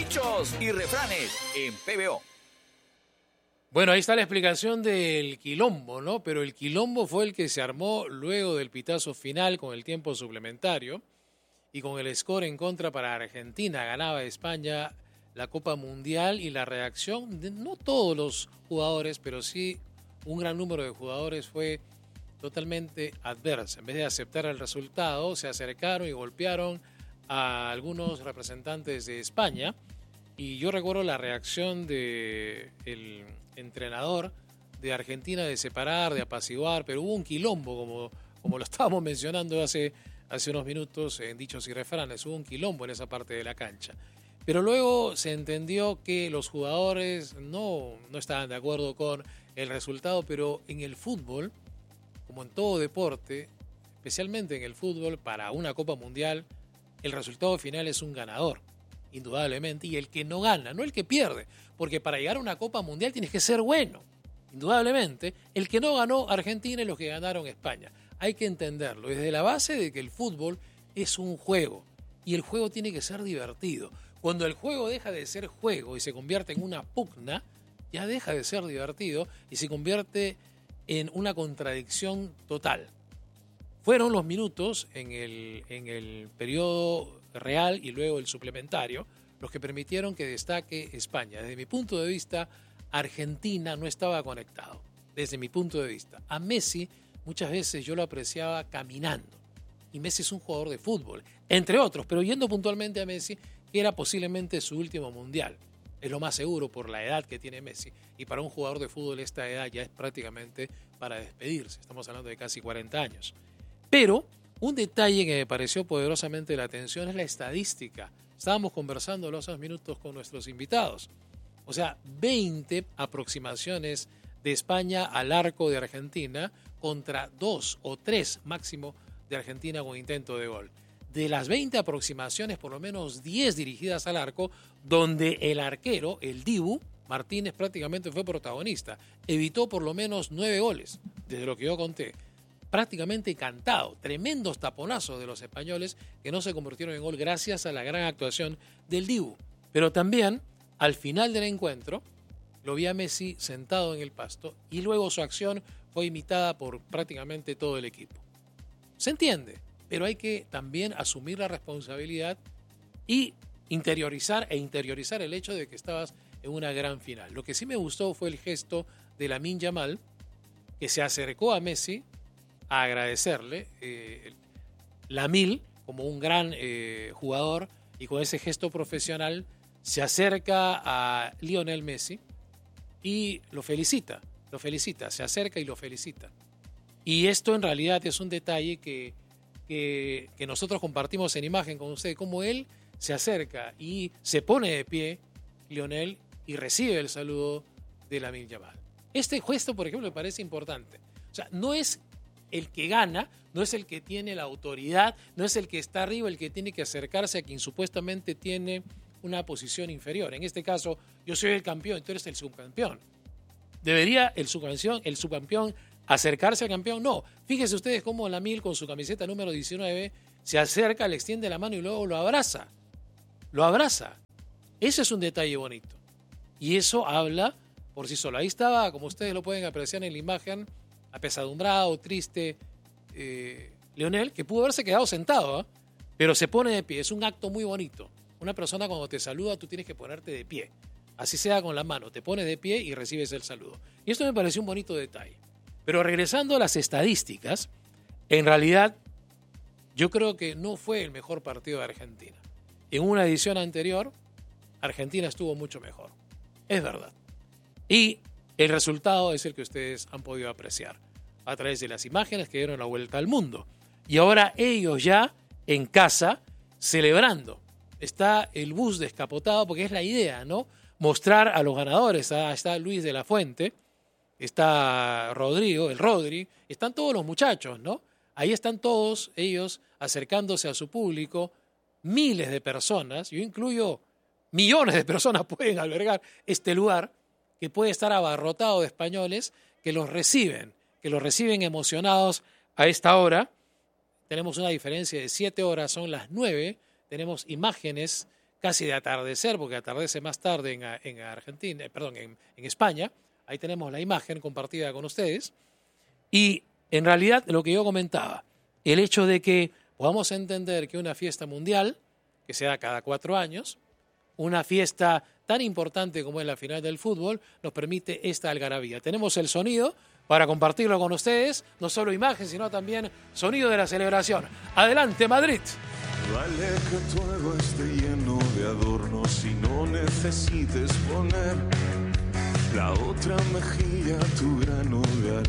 Dichos y refranes en PBO. Bueno, ahí está la explicación del quilombo, ¿no? Pero el quilombo fue el que se armó luego del pitazo final con el tiempo suplementario y con el score en contra para Argentina. Ganaba España la Copa Mundial y la reacción de no todos los jugadores, pero sí un gran número de jugadores fue totalmente adversa. En vez de aceptar el resultado, se acercaron y golpearon a algunos representantes de España. Y yo recuerdo la reacción del entrenador de Argentina de separar, de apaciguar, pero hubo un quilombo, como lo estábamos mencionando hace unos minutos en Dichos y Refranes, hubo un quilombo en esa parte de la cancha. Pero luego se entendió que los jugadores no estaban de acuerdo con el resultado, pero en el fútbol, como en todo deporte, especialmente en el fútbol, para una Copa Mundial, el resultado final es un ganador, indudablemente, y el que no gana, no el que pierde, porque para llegar a una Copa Mundial tienes que ser bueno, indudablemente. El que no ganó Argentina y los que ganaron España. Hay que entenderlo desde la base de que el fútbol es un juego y el juego tiene que ser divertido. Cuando el juego deja de ser juego y se convierte en una pugna, ya deja de ser divertido y se convierte en una contradicción total. Fueron los minutos en el periodo real y luego el suplementario los que permitieron que destaque España. Desde mi punto de vista, Argentina no estaba conectado. Desde mi punto de vista. A Messi muchas veces yo lo apreciaba caminando. Y Messi es un jugador de fútbol, entre otros, pero yendo puntualmente a Messi, que era posiblemente su último mundial. Es lo más seguro por la edad que tiene Messi. Y para un jugador de fútbol esta edad ya es prácticamente para despedirse. Estamos hablando de casi 40 años. Pero un detalle que me pareció poderosamente la atención es la estadística. Estábamos conversando los 2 minutos con nuestros invitados. O sea, 20 aproximaciones de España al arco de Argentina contra 2 o 3 máximo de Argentina con intento de gol. De las 20 aproximaciones, por lo menos 10 dirigidas al arco, donde el arquero, el Dibu Martínez, prácticamente fue protagonista. Evitó por lo menos 9 goles, desde lo que yo conté. Prácticamente cantado, tremendos taponazos de los españoles que no se convirtieron en gol gracias a la gran actuación del Dibu. Pero también, al final del encuentro, lo vi a Messi sentado en el pasto y luego su acción fue imitada por prácticamente todo el equipo. Se entiende, pero hay que también asumir la responsabilidad y interiorizar el hecho de que estabas en una gran final. Lo que sí me gustó fue el gesto de Lamine Yamal, que se acercó a Messi a agradecerle. Lamine, como un gran jugador y con ese gesto profesional, se acerca a Lionel Messi y lo felicita, se acerca y lo felicita. Y esto en realidad es un detalle que nosotros compartimos en imagen con ustedes, como él se acerca y se pone de pie, Lionel, y recibe el saludo de Lamine Yamal. Este gesto, por ejemplo, me parece importante. O sea, no es el que gana, no es el que tiene la autoridad, no es el que está arriba el que tiene que acercarse a quien supuestamente tiene una posición inferior. En este caso, yo soy el campeón, tú eres el subcampeón. ¿Debería el subcampeón acercarse al campeón? No. Fíjense ustedes cómo Lamine, con su camiseta número 19, se acerca, le extiende la mano y luego lo abraza. Lo abraza. Ese es un detalle bonito. Y eso habla por sí solo. Ahí estaba, como ustedes lo pueden apreciar en la imagen, apesadumbrado, triste, Lionel, que pudo haberse quedado sentado, pero se pone de pie. Es un acto muy bonito. Una persona cuando te saluda, tú tienes que ponerte de pie. Así sea con la mano, te pones de pie y recibes el saludo. Y esto me pareció un bonito detalle. Pero regresando a las estadísticas, en realidad yo creo que no fue el mejor partido de Argentina. En una edición anterior, Argentina estuvo mucho mejor. Es verdad. Y el resultado es el que ustedes han podido apreciar a través de las imágenes que dieron la vuelta al mundo. Y ahora ellos ya en casa celebrando. Está el bus descapotado porque es la idea, ¿no? Mostrar a los ganadores. Está Luis de la Fuente, está Rodrigo, el Rodri, están todos los muchachos, ¿no? Ahí están todos ellos acercándose a su público, miles de personas, yo incluyo millones de personas pueden albergar este lugar que puede estar abarrotado de españoles que los reciben emocionados a esta hora. Tenemos una diferencia de 7 horas, son las 9, tenemos imágenes casi de atardecer, porque atardece más tarde en Argentina, en España. Ahí tenemos la imagen compartida con ustedes. Y en realidad lo que yo comentaba, el hecho de que podamos entender que una fiesta mundial, que se da cada 4 años, una fiesta tan importante como es la final del fútbol, nos permite esta algarabía. Tenemos el sonido para compartirlo con ustedes, no solo imagen, sino también sonido de la celebración. Adelante, Madrid. Vale que todo esté lleno de adornos y no necesites poner la otra mejilla, tu grano de arena.